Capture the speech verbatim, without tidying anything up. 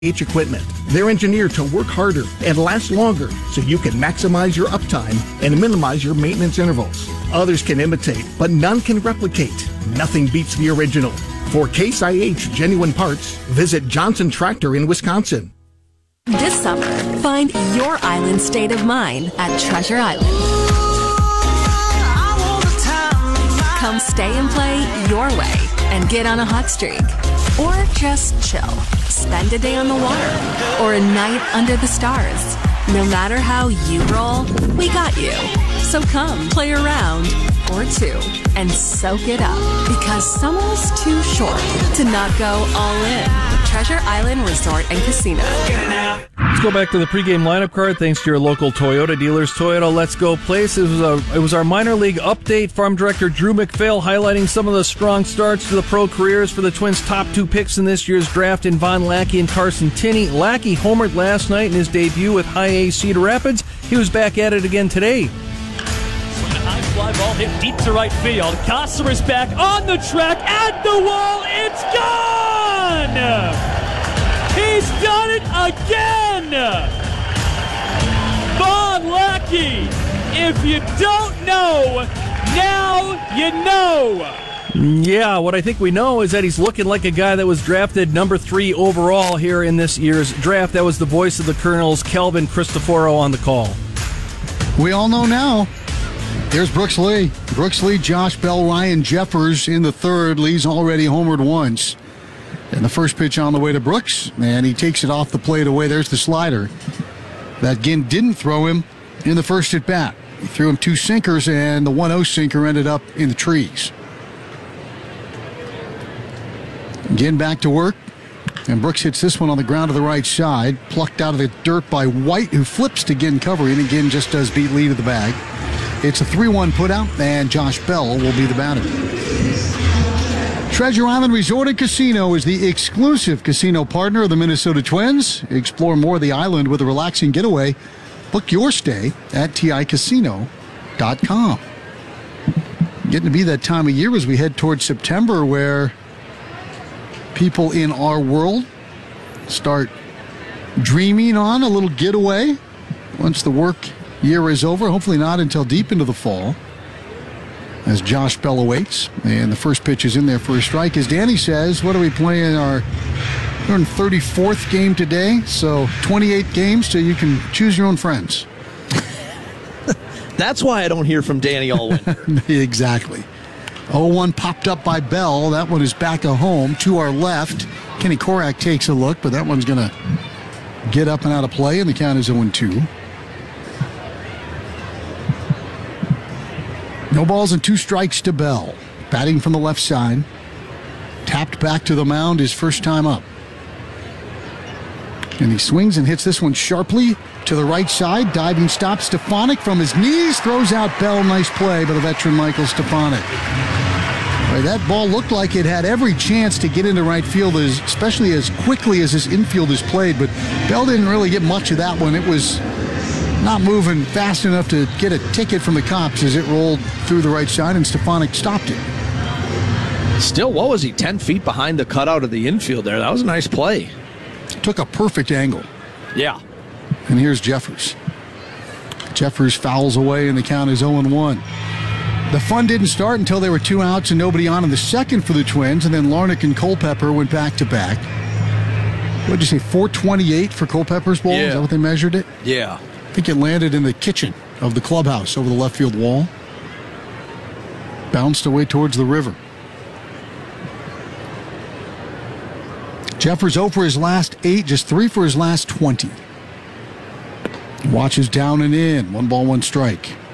H equipment. They're engineered to work harder and last longer so you can maximize your uptime and minimize your maintenance intervals. Others can imitate, but none can replicate. Nothing beats the original. For Case I H genuine parts, visit Johnson Tractor in Wisconsin. This summer, find your island state of mind at Treasure Island. Come stay and play your way and get on a hot streak. Or just chill. Spend a day on the water or a night under the stars. No matter how you roll, we got you. So come play around or two and soak it up, because summer's too short to not go all in. Treasure Island Resort and Casino. Let's go back to the pregame lineup card. Thanks to your local Toyota dealers. Toyota Let's Go Place. It was, a, it was our minor league update. Farm director Drew McPhail highlighting some of the strong starts to the pro careers for the Twins' top two picks in this year's draft in Von Lackey and Carson Tinney. Lackey homered last night in his debut with High A Cedar Rapids. He was back at it again today. High fly ball hit deep to right field. Kosser is back on the track at the wall. It's gone! He's done it again! Von Lackey, if you don't know, now you know. Yeah, what I think we know is that he's looking like a guy that was drafted number three overall here in this year's draft. That was the voice of the Colonels, Kelvin Cristoforo, on the call. We all know now. There's Brooks Lee. Brooks Lee, Josh Bell, Ryan Jeffers in the third. Lee's already homered once. And the first pitch on the way to Brooks, and he takes it off the plate away. There's the slider. That again didn't throw him in the first at bat. He threw him two sinkers, and the one oh sinker ended up in the trees. Again back to work. And Brooks hits this one on the ground to the right side. Plucked out of the dirt by White, who flips to Ginn covering, and again just does beat Lee to the bag. It's a three one putout, and Josh Bell will be the batter. Treasure Island Resort and Casino is the exclusive casino partner of the Minnesota Twins. Explore more of the island with a relaxing getaway. Book your stay at T I casino dot com. Getting to be that time of year as we head towards September where people in our world start dreaming on a little getaway once the work year is over. Hopefully not until deep into the fall, as Josh Bell awaits. And the first pitch is in there for a strike. As Danny says, what are we playing? Our thirty-fourth game today, so twenty-eight games so you can choose your own friends. That's why I don't hear from Danny Allwyn. Exactly. oh one popped up by Bell. That one is back at home to our left. Kenny Korak takes a look, but that one's going to get up and out of play, and the count is oh two. No balls and two strikes to Bell. Batting from the left side. Tapped back to the mound his first time up. And he swings and hits this one sharply to the right side. Diving stop. Stefanik from his knees throws out Bell. Nice play by the veteran Michael Stefanik. Right, that ball looked like it had every chance to get into right field, as, especially as quickly as his infield is played. But Bell didn't really get much of that one. It was not moving fast enough to get a ticket from the cops as it rolled through the right side, and Stefanik stopped it. Still, what was he, ten feet behind the cutout of the infield there? That was a nice play. Took a perfect angle. Yeah. And here's Jeffers. Jeffers fouls away, and the count is oh one. The fun didn't start until there were two outs and nobody on in the second for the Twins, and then Larnach and Culpepper went back-to-back. What did you say, four twenty-eight for Culpepper's ball? Yeah. Is that what they measured it? Yeah. I think it landed in the kitchen of the clubhouse over the left field wall. Bounced away towards the river. Jeffers oh for his last eight, just three for his last twenty. Watches down and in. One ball, one strike.